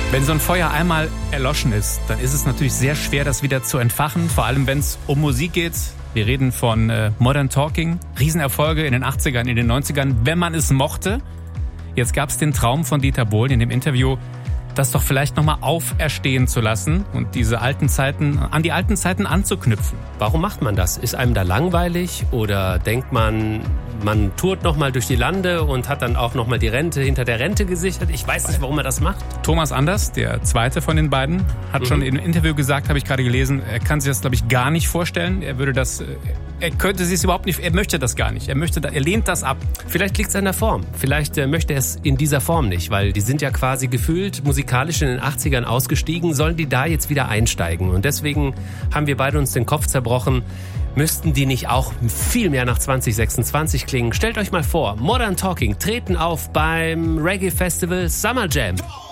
Wenn so ein Feuer einmal erloschen ist, dann ist es natürlich sehr schwer, das wieder zu entfachen. Vor allem, wenn es um Musik geht. Wir reden von Modern Talking. Riesenerfolge in den 80ern, in den 90ern, wenn man es mochte. Jetzt gab es den Traum von Dieter Bohlen in dem Interview, das doch vielleicht nochmal auferstehen zu lassen und an die alten Zeiten anzuknüpfen. Warum macht man das? Ist einem da langweilig oder denkt man tourt nochmal durch die Lande und hat dann auch nochmal die Rente hinter der Rente gesichert? Ich weiß nicht, warum er das macht. Thomas Anders, der zweite von den beiden, hat schon in einem Interview gesagt, habe ich gerade gelesen, er kann sich das, glaube ich, gar nicht vorstellen. Er könnte sich es überhaupt nicht, er möchte das gar nicht. Er lehnt das ab. Vielleicht liegt es an der Form. Vielleicht möchte er es in dieser Form nicht, weil die sind ja quasi gefühlt musikalisch in den 80ern ausgestiegen, sollen die da jetzt wieder einsteigen. Und deswegen haben wir beide uns den Kopf zerbrochen. Müssten die nicht auch viel mehr nach 2026 klingen? Stellt euch mal vor, Modern Talking treten auf beim Reggae Festival Summer Jam.